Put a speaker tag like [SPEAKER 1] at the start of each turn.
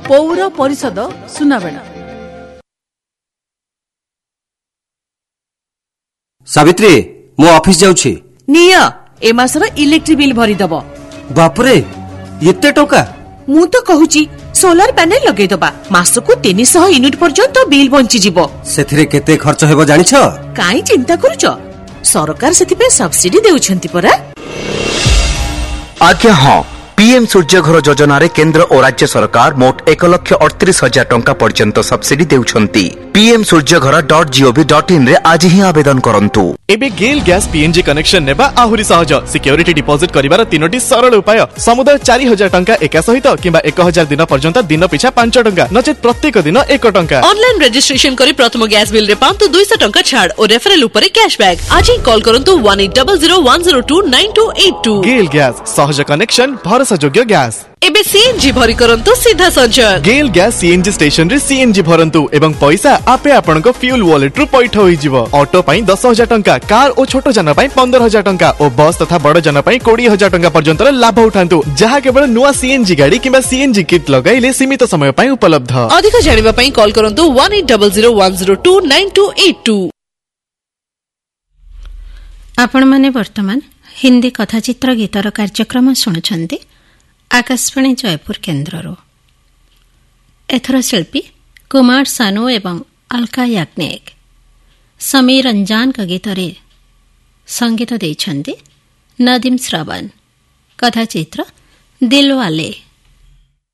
[SPEAKER 1] ପୌର ପରିଷଦ ସୁନାବେଣା।
[SPEAKER 2] ସାବିତ୍ରୀ, ମୁଁ ଅଫିସ ଯାଉଛି।
[SPEAKER 3] ନିଅ ଏ ମାସର ଇଲେକ୍ଟ୍ରିକ ବିଲ୍ ଭରିଦବ।
[SPEAKER 2] ବାପରେ, ଏତେ ଟଙ୍କା!
[SPEAKER 3] ମୁଁ ତ କହୁଛି ସୋଲାର ପ୍ୟାନେଲ ଲଗେଇଦବା। ମାସକୁ 300 ୟୁନିଟ୍ ପର୍ଯ୍ୟନ୍ତ ବିଲ୍ ବଞ୍ଚିଯିବ।
[SPEAKER 2] ସେଥିରେ କେତେ ଖର୍ଚ୍ଚ ହେବ ଜାଣିଛ?
[SPEAKER 3] କାଇଁ ଚିନ୍ତା କରୁଛ, ସରକାର ସେଥିପାଇଁ ସବସିଡି ଦେଉଛନ୍ତି ପରା।
[SPEAKER 4] आज्ञा हाँ, पीएम सूर्यघर योजना रे केंद्र और राज्य सरकार मोट 1,38,000 टंका पर्यंत सब्सिडी देउछंती। pmsuryaghara.gov.in रे आज ही आवेदन करंतु।
[SPEAKER 5] एबे गेल गैस पीएनजी कनेक्शन नेबा आहुरी सहज। सिक्योरिटी डिपॉजिट करिवार 3टी सरल उपाय। समुदाय 4,000 टंका एका सहित किंबा 1,000 दिन पर्यंत दिन पिछा 5 टंका, नचेत प्रत्येक दिन 1 टंका।
[SPEAKER 6] ऑनलाइन रजिस्ट्रेशन करी प्रथम गैस बिल रे पांतु 200 टंका छाड़ और रेफरल ऊपर कैशबैक। आज ही कॉल करंतु 180010029282।
[SPEAKER 5] गेल गैस सहज कनेक्शन, भरोसा योग्य गैस।
[SPEAKER 6] एबे सीएनजी भरी करंतु सीधा संचय।
[SPEAKER 5] गेल गैस सीएनजी स्टेशन रे सीएनजी भरंतु एवं पैसा आपे आपनक फ्यूल वॉलेट रु पैठ होई जिवो। ऑटो पई 10,000 टंका, कार और छोटो जन पई 15,000 टंका और बस तथा बड़ जन पई 20,000 टंका पर्यंत लाभ उठांतु, जहा केवल नुवा सीएनजी गाड़ी किबा सीएनजी किट लगाइले सीमित समय पई उपलब्ध।
[SPEAKER 6] अधिक जानिबा पई कॉल करंतु 180010029282।
[SPEAKER 7] आपण माने वर्तमान हिंदी कथाचित्र गीतर कार्यक्रम शुणुछंती आकाशवाणी जयपुर केन्द्ररो। एथर शिल्पी कुमार सानू एवं अलका याग्निक। समीर रंजान का गीतरे संगीत देइछंती नदीम श्रवण। कथाचित्र दिलवाले।